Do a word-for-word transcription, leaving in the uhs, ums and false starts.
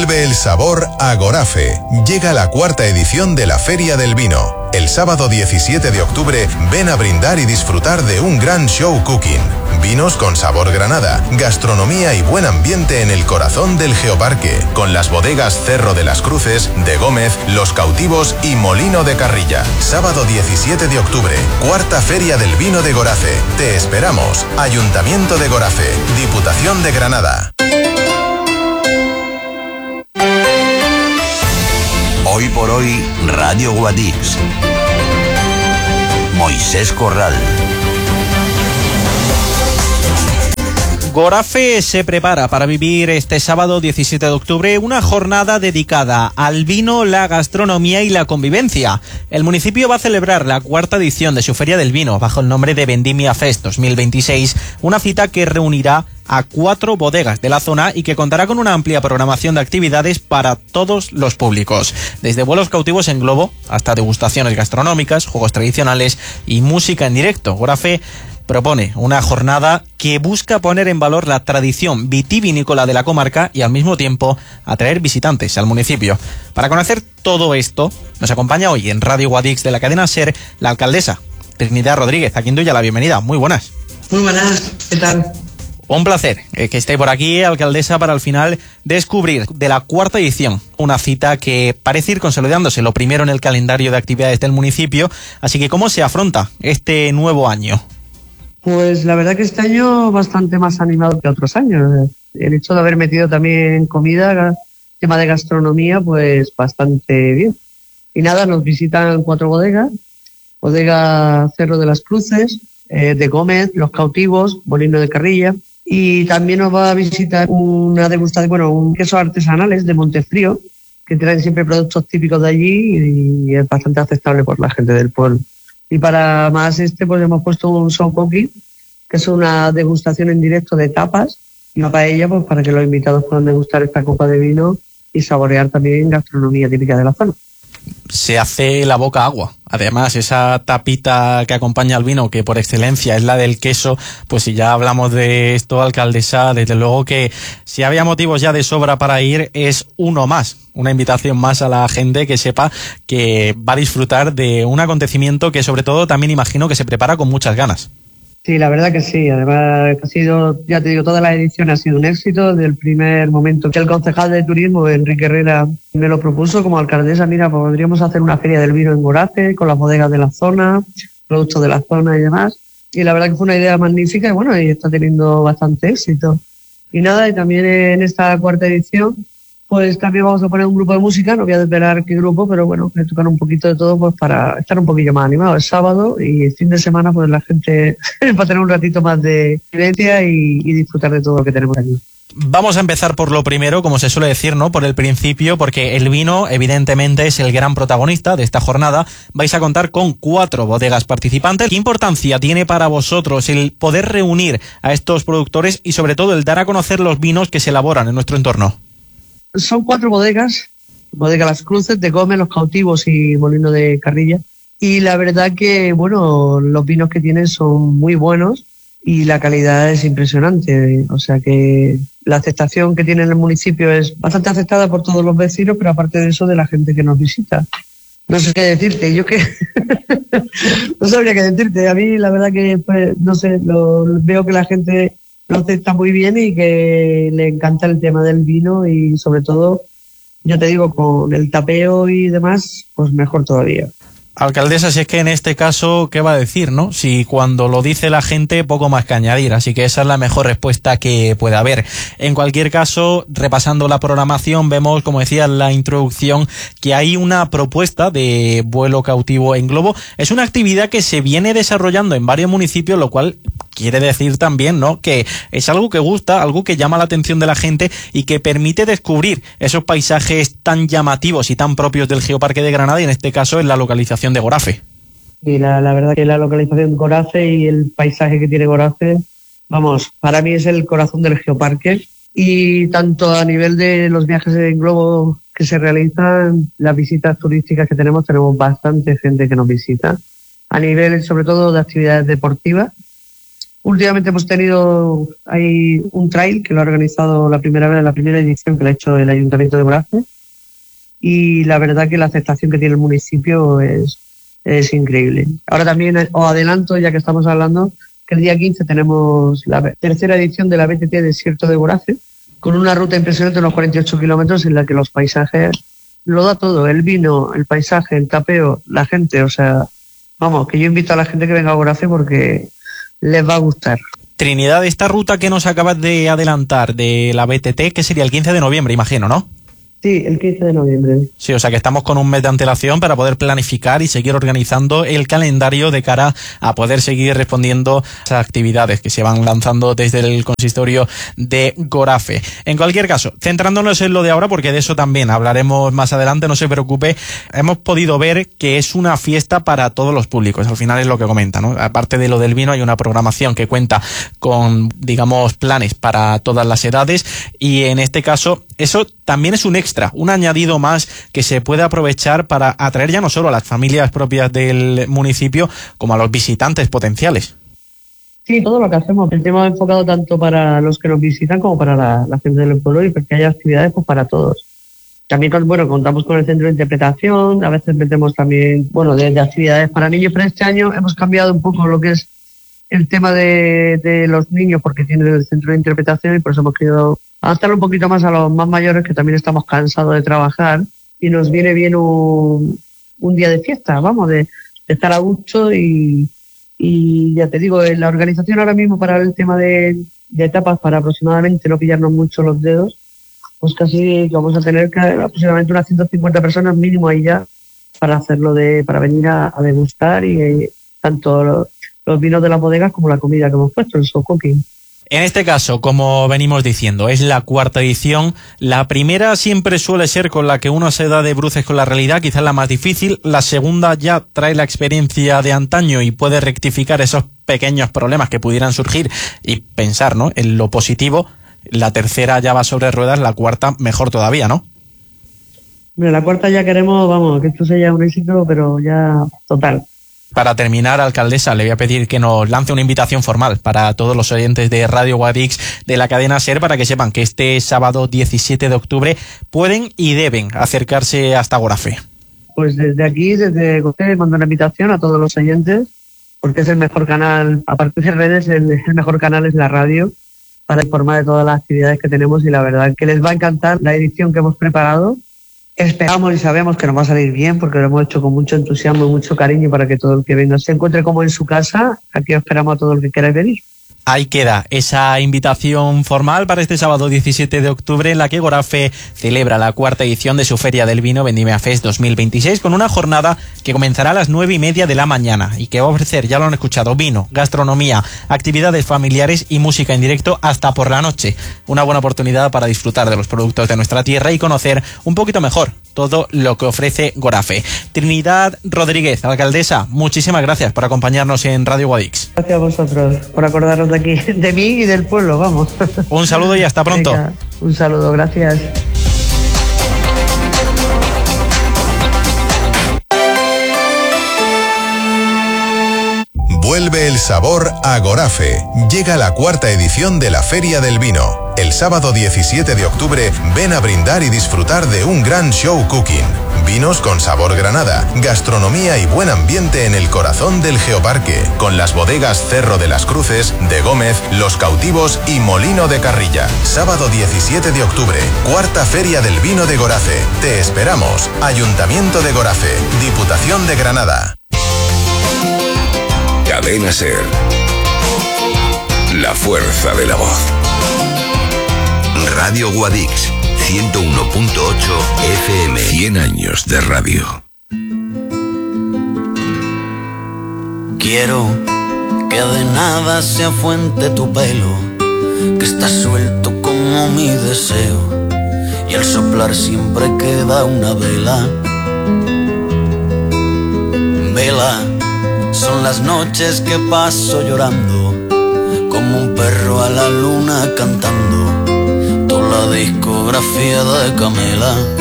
Vuelve el sabor a Gorafe. Llega la cuarta edición de la Feria del Vino. El sábado diecisiete de octubre, ven a brindar y disfrutar de un gran show cooking. Vinos con sabor Granada, gastronomía y buen ambiente en el corazón del Geoparque, con las bodegas Cerro de las Cruces, de Gómez, Los Cautivos y Molino de Carrilla. Sábado diecisiete de octubre, cuarta Feria del Vino de Gorafe. Te esperamos. Ayuntamiento de Gorafe, Diputación de Granada. Hoy por hoy, Radio Guadix. Moisés Corral. Gorafe se prepara para vivir este sábado diecisiete de octubre una jornada dedicada al vino, la gastronomía y la convivencia. El municipio va a celebrar la cuarta edición de su Feria del Vino bajo el nombre de Vendimia Fest dos mil veintiséis, una cita que reunirá a cuatro bodegas de la zona y que contará con una amplia programación de actividades para todos los públicos, desde vuelos cautivos en globo hasta degustaciones gastronómicas, juegos tradicionales y música en directo. Gorafe propone una jornada que busca poner en valor la tradición vitivinícola de la comarca y al mismo tiempo atraer visitantes al municipio. Para conocer todo esto, nos acompaña hoy en Radio Guadix de la cadena SER la alcaldesa Trinidad Rodríguez, a quien doy ya la bienvenida. Muy buenas. Muy buenas, ¿qué tal? Un placer eh, que esté por aquí, alcaldesa, para al final descubrir de la cuarta edición una cita que parece ir consolidándose lo primero en el calendario de actividades del municipio. Así que, ¿cómo se afronta este nuevo año? Pues la verdad que este año bastante más animado que otros años. El hecho de haber metido también comida, tema de gastronomía, pues bastante bien. Y nada, nos visitan cuatro bodegas. Bodega Cerro de las Cruces, eh, de Gómez, Los Cautivos, Molino de Carrilla. Y también nos va a visitar una degustación, bueno, un queso artesanales de Montefrío, que traen siempre productos típicos de allí y es bastante aceptable por la gente del pueblo. Y para más este, pues hemos puesto un show cooking, que es una degustación en directo de tapas y una paella, pues para que los invitados puedan degustar esta copa de vino y saborear también gastronomía típica de la zona. Se hace la boca agua. Además, esa tapita que acompaña al vino, que por excelencia es la del queso, pues si ya hablamos de esto, alcaldesa, desde luego que si había motivos ya de sobra para ir, es uno más, una invitación más a la gente que sepa que va a disfrutar de un acontecimiento que sobre todo también imagino que se prepara con muchas ganas. Sí, la verdad que sí. Además, ha sido, ya te digo, toda la edición ha sido un éxito. Desde el primer momento que el concejal de turismo, Enrique Herrera, me lo propuso como alcaldesa, mira, pues podríamos hacer una feria del vino en Gorafe, con las bodegas de la zona, productos de la zona y demás. Y la verdad que fue una idea magnífica y bueno, y está teniendo bastante éxito. Y nada, y también en esta cuarta edición, pues también vamos a poner un grupo de música, no voy a desvelar qué grupo, pero bueno, voy a tocar un poquito de todo pues para estar un poquillo más animado. Es sábado y el fin de semana pues la gente va a tener un ratito más de vivencia y, y disfrutar de todo lo que tenemos aquí. Vamos a empezar por lo primero, como se suele decir, ¿no? Por el principio, porque el vino evidentemente es el gran protagonista de esta jornada. Vais a contar con cuatro bodegas participantes. ¿Qué importancia tiene para vosotros el poder reunir a estos productores y sobre todo el dar a conocer los vinos que se elaboran en nuestro entorno? Son cuatro bodegas, bodega Las Cruces, de Gómez, Los Cautivos y Molino de Carrilla. Y la verdad que, bueno, los vinos que tienen son muy buenos y la calidad es impresionante. O sea que la aceptación que tiene el municipio es bastante aceptada por todos los vecinos, pero aparte de eso, de la gente que nos visita. No sé qué decirte, yo que no sabría qué decirte. A mí la verdad que, pues, no sé, lo, veo que la gente lo acepta muy bien y que le encanta el tema del vino y sobre todo, ya te digo, con el tapeo y demás, pues mejor todavía. Alcaldesa, si es que en este caso, ¿qué va a decir, no? Si cuando lo dice la gente, poco más que añadir, así que esa es la mejor respuesta que puede haber. En cualquier caso, repasando la programación, vemos, como decía en la introducción, que hay una propuesta de vuelo cautivo en globo. Es una actividad que se viene desarrollando en varios municipios, lo cual quiere decir también, ¿no?, que es algo que gusta, algo que llama la atención de la gente y que permite descubrir esos paisajes tan llamativos y tan propios del Geoparque de Granada, y en este caso en la localización de Gorafe. Y la, la verdad que la localización de Gorafe y el paisaje que tiene Gorafe, vamos, para mí es el corazón del Geoparque. Y tanto a nivel de los viajes en globo que se realizan, las visitas turísticas que tenemos, tenemos bastante gente que nos visita. A nivel, sobre todo, de actividades deportivas, Últimamente hemos tenido ahí un trail que lo ha organizado la primera vez, la primera edición que lo ha hecho el Ayuntamiento de Gorafe, y la verdad que la aceptación que tiene el municipio es, es increíble. Ahora también os adelanto, ya que estamos hablando, que el día quince tenemos la tercera edición de la B T T Desierto de Gorafe, con una ruta impresionante de unos cuarenta y ocho kilómetros en la que los paisajes lo da todo, el vino, el paisaje, el tapeo, la gente, o sea, vamos, que yo invito a la gente que venga a Gorafe porque les va a gustar. Trinidad, esta ruta que nos acabas de adelantar de la B T T, que sería el quince de noviembre, imagino, ¿no? Sí, el quince de noviembre. Sí, o sea que estamos con un mes de antelación para poder planificar y seguir organizando el calendario de cara a poder seguir respondiendo a esas actividades que se van lanzando desde el consistorio de Gorafe. En cualquier caso, centrándonos en lo de ahora, porque de eso también hablaremos más adelante, no se preocupe, hemos podido ver que es una fiesta para todos los públicos, al final es lo que comenta, ¿no? Aparte de lo del vino, hay una programación que cuenta con, digamos, planes para todas las edades, y en este caso, eso también es un extra, un añadido más que se puede aprovechar para atraer ya no solo a las familias propias del municipio como a los visitantes potenciales. Sí, todo lo que hacemos, el tema enfocado tanto para los que nos visitan como para la, la gente del pueblo, y porque hay actividades pues para todos. También, bueno, contamos con el centro de interpretación, a veces metemos también, bueno, de, de actividades para niños, pero este año hemos cambiado un poco lo que es el tema de, de los niños, porque tienen el centro de interpretación, y por eso hemos querido adaptarlo un poquito más a los más mayores, que también estamos cansados de trabajar y nos viene bien un, un día de fiesta, vamos, de, de estar a gusto. Y, y ya te digo, la organización ahora mismo para el tema de, de etapas, para aproximadamente no pillarnos mucho los dedos, pues casi vamos a tener que aproximadamente unas ciento cincuenta personas mínimo ahí ya para hacerlo, de para venir a, a degustar, y eh, tanto los, los vinos de las bodegas como la comida que hemos puesto, el show cooking. En este caso, como venimos diciendo, es la cuarta edición. La primera siempre suele ser con la que uno se da de bruces con la realidad, quizás la más difícil. La segunda ya trae la experiencia de antaño y puede rectificar esos pequeños problemas que pudieran surgir y pensar, ¿no?, en lo positivo. La tercera ya va sobre ruedas, la cuarta mejor todavía, ¿no? Bueno, la cuarta ya queremos, vamos, que esto sea un éxito, pero ya total. Para terminar, alcaldesa, le voy a pedir que nos lance una invitación formal para todos los oyentes de Radio Guadix de la cadena SER, para que sepan que este sábado diecisiete de octubre pueden y deben acercarse hasta Gorafe. Pues desde aquí, desde Gorafe, mando una invitación a todos los oyentes, porque es el mejor canal, aparte de redes, el, el mejor canal es la radio, para informar de todas las actividades que tenemos, y la verdad que les va a encantar la edición que hemos preparado. Esperamos y sabemos que nos va a salir bien, porque lo hemos hecho con mucho entusiasmo y mucho cariño para que todo el que venga se encuentre como en su casa. Aquí esperamos a todo el que quiera venir. Ahí queda esa invitación formal para este sábado diecisiete de octubre, en la que Gorafe celebra la cuarta edición de su Feria del Vino Vendimia Fest dos mil veintiséis, con una jornada que comenzará a las nueve y media de la mañana y que va a ofrecer, ya lo han escuchado, vino, gastronomía, actividades familiares y música en directo hasta por la noche. Una buena oportunidad para disfrutar de los productos de nuestra tierra y conocer un poquito mejor todo lo que ofrece Gorafe. Trinidad Rodríguez, alcaldesa, muchísimas gracias por acompañarnos en Radio Guadix. Gracias a vosotros por acordaros de aquí, de mí y del pueblo, vamos. Un saludo y hasta pronto. Venga, un saludo, gracias. Vuelve el sabor a Gorafe. Llega la cuarta edición de la Feria del Vino. El sábado diecisiete de octubre, ven a brindar y disfrutar de un gran show cooking. Vinos con sabor Granada, gastronomía y buen ambiente en el corazón del Geoparque, con las bodegas Cerro de las Cruces, de Gómez, Los Cautivos y Molino de Carrilla. Sábado diecisiete de octubre, cuarta Feria del Vino de Gorafe. Te esperamos. Ayuntamiento de Gorafe, Diputación de Granada. Cadena SER. La fuerza de la voz. Radio Guadix, ciento uno punto ocho F M. cien años de radio. Quiero que de nada sea fuente tu pelo, que está suelto como mi deseo, y al soplar siempre queda una vela. Vela, son las noches que paso llorando, como un perro a la luna cantando, toda la discografía de Camela.